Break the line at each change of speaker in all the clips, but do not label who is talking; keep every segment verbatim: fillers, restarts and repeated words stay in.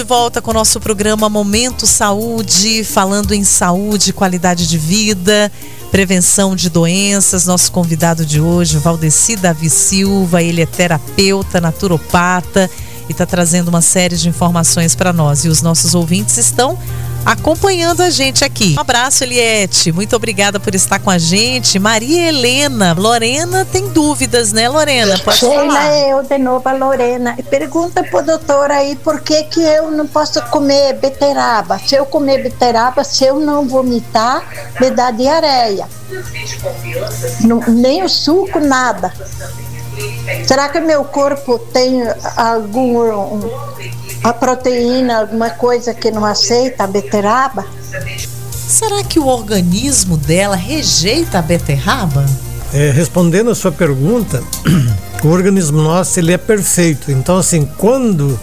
De volta com o nosso programa Momento Saúde, falando em saúde, qualidade de vida, prevenção de doenças. Nosso convidado de hoje, Valdeci Davi Silva, ele é terapeuta, naturopata e está trazendo uma série de informações para nós. E os nossos ouvintes estão acompanhando a gente aqui. Um abraço, Eliette. Muito obrigada por estar com a gente. Maria Helena. Lorena tem dúvidas, né, Lorena? Pode
Sheila,
falar.
eu de novo, a Lorena. Pergunta pro doutor aí por que que eu não posso comer beterraba. Se eu comer beterraba, se eu não vomitar, me dá diarreia. Não, nem o suco, nada. Será que meu corpo tem algum... Um, a proteína, alguma coisa que não aceita a beterraba?
Será que o organismo dela rejeita a beterraba?
É, respondendo a sua pergunta, o organismo nosso, ele é perfeito. Então, assim, quando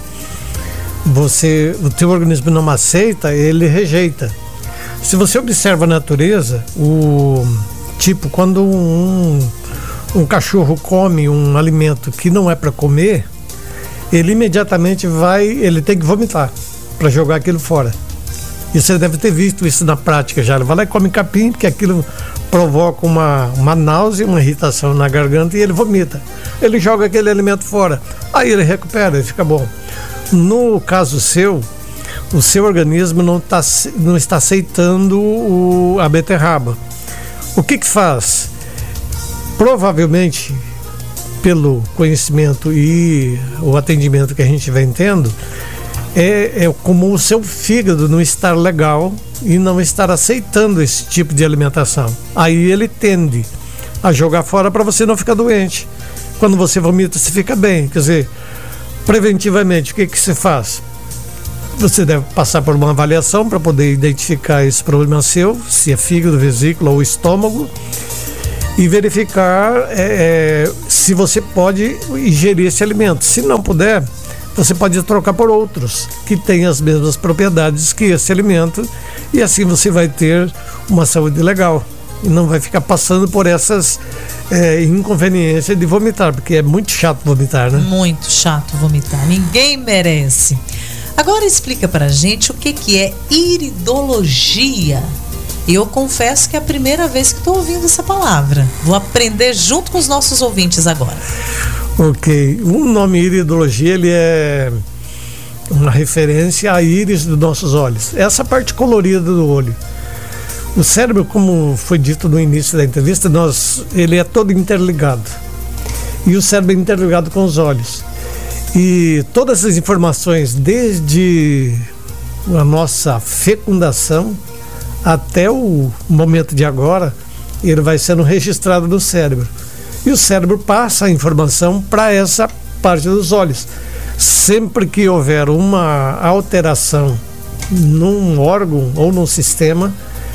você, o teu organismo não aceita, ele rejeita. Se você observa a natureza, o tipo, quando um, um cachorro come um alimento que não é para comer, ele imediatamente vai, ele tem que vomitar para jogar aquilo fora. E você deve ter visto isso na prática já. Ele vai lá e come capim, porque aquilo provoca uma, uma náusea, uma irritação na garganta, e ele vomita. Ele joga aquele alimento fora. Aí ele recupera, ele fica bom. No caso seu, o seu organismo não, tá, não está aceitando o, a beterraba. O que que faz? Provavelmente, pelo conhecimento e o atendimento que a gente vem tendo, é, é como o seu fígado não estar legal e não estar aceitando esse tipo de alimentação. Aí ele tende a jogar fora para você não ficar doente. Quando você vomita, você fica bem. Quer dizer, preventivamente, o que que você faz? Você deve passar por uma avaliação para poder identificar esse problema seu, se é fígado, vesícula ou estômago, e verificar é, é, se você pode ingerir esse alimento. Se não puder, você pode trocar por outros que têm as mesmas propriedades que esse alimento, e assim você vai ter uma saúde legal e não vai ficar passando por essas é, inconveniências de vomitar, porque é muito chato vomitar, né?
Muito chato vomitar, ninguém merece. Agora explica pra gente o que que é iridologia. Eu confesso que é a primeira vez que estou ouvindo essa palavra. Vou aprender junto com os nossos ouvintes agora.
Ok. O nome iridologia, ele é uma referência à íris dos nossos olhos. Essa parte colorida do olho. O cérebro, como foi dito no início da entrevista, nós, ele é todo interligado. E o cérebro é interligado com os olhos. E todas as informações, desde a nossa fecundação até o momento de agora, ele vai sendo registrado no cérebro. E o cérebro passa a informação para essa parte dos olhos. Sempre que houver uma alteração num órgão ou num sistema,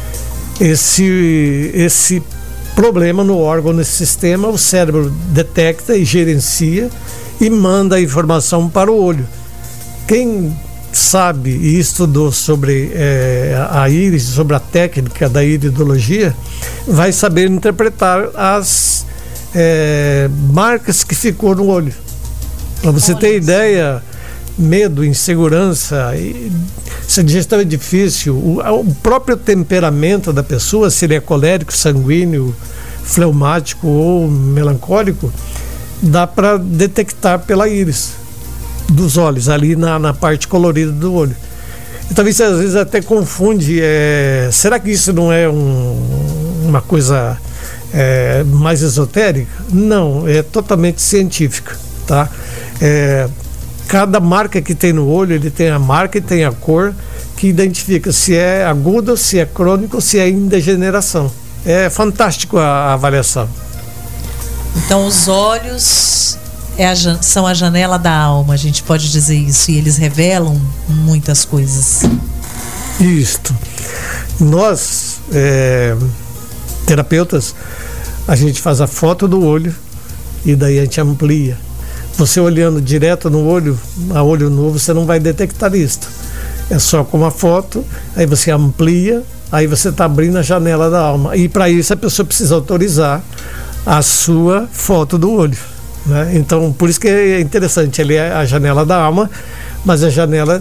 esse, esse problema no órgão, nesse sistema, o cérebro detecta e gerencia e manda a informação para o olho. Quem sabe e estudou sobre é, a íris, sobre a técnica da iridologia, vai saber interpretar as é, marcas que ficou no olho. Para você ter ideia, medo, insegurança, essa digestão é difícil, o, o próprio temperamento da pessoa, se ele é colérico, sanguíneo, fleumático ou melancólico, dá para detectar pela íris dos olhos, ali na, na parte colorida do olho. Então isso às vezes até confunde, é, será que isso não é um, uma coisa é, mais esotérica? Não, é totalmente científica, tá? É, cada marca que tem no olho, ele tem a marca e tem a cor que identifica se é agudo, se é crônico, se é em degeneração. É fantástico a, a avaliação.
Então os olhos é a, são a janela da alma, a gente pode dizer isso, e eles revelam muitas coisas.
Isto. Nós, é, terapeutas, a gente faz a foto do olho e daí a gente amplia. Você olhando direto no olho, a olho nu, você não vai detectar isto. É só com uma foto, aí você amplia, aí você está abrindo a janela da alma. E para isso a pessoa precisa autorizar a sua foto do olho, né? Então, por isso que é interessante, ele é a janela da alma, mas a janela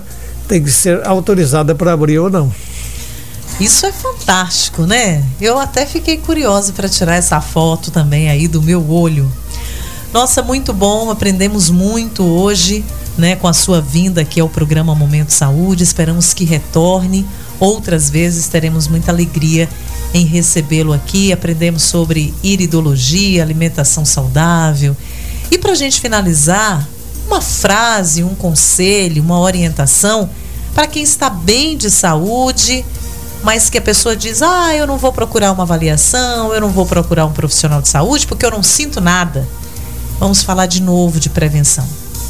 tem que ser autorizada para abrir ou não.
Isso é fantástico, né? Eu até fiquei curiosa para tirar essa foto também aí do meu olho. Nossa, muito bom, aprendemos muito hoje, né, com a sua vinda aqui ao programa Momento Saúde. Esperamos que retorne. Outras vezes teremos muita alegria em recebê-lo aqui. Aprendemos sobre iridologia, alimentação saudável. E para a gente finalizar, uma frase, um conselho, uma orientação para quem está bem de saúde, mas que a pessoa diz: ah, eu não vou procurar uma avaliação, eu não vou procurar um profissional de saúde porque eu não sinto nada. Vamos falar de novo de prevenção.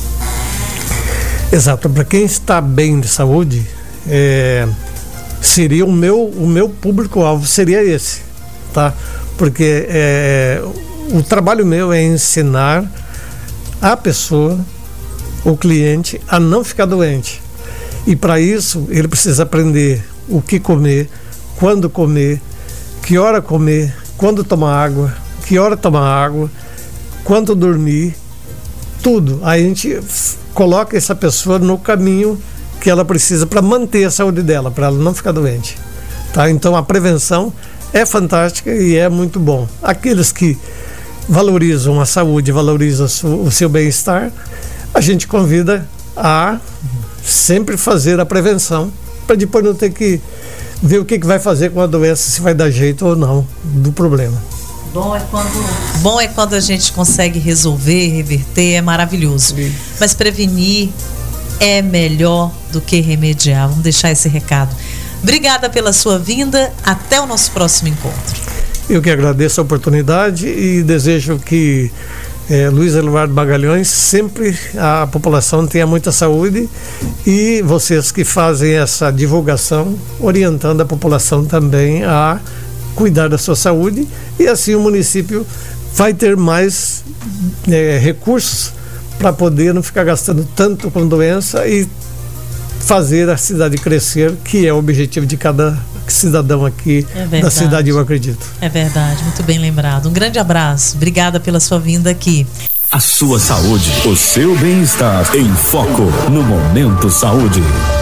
Exato, para quem está bem de saúde, é, seria o meu, o meu público-alvo seria esse, tá? Porque é, o trabalho meu é ensinar a pessoa, o cliente, a não ficar doente. E para isso ele precisa aprender o que comer, quando comer, que hora comer, quando tomar água, que hora tomar água, quando dormir, tudo. Aí a gente f- coloca essa pessoa no caminho que ela precisa para manter a saúde dela, para ela não ficar doente, tá? Então a prevenção é fantástica e é muito bom. Aqueles que valorizam a saúde, valorizam o seu bem-estar, a gente convida a sempre fazer a prevenção, para depois não ter que ver o que, que vai fazer com a doença, se vai dar jeito ou não do problema.
Bom é quando, bom é quando a gente consegue resolver, reverter, é maravilhoso. Sim. Mas prevenir é melhor do que remediar. Vamos deixar esse recado. Obrigada pela sua vinda. Até o nosso próximo encontro.
Eu que agradeço a oportunidade e desejo que É, Luiz Eduardo Magalhães, sempre a população tenha muita saúde, e vocês que fazem essa divulgação, orientando a população também a cuidar da sua saúde, e assim o município vai ter mais é, recursos para poder não ficar gastando tanto com doença e fazer a cidade crescer, que é o objetivo de cada cidadão aqui é da cidade, eu acredito.
É verdade, muito bem lembrado. Um grande abraço, obrigada pela sua vinda aqui.
A sua saúde, o seu bem-estar em foco no Momento Saúde.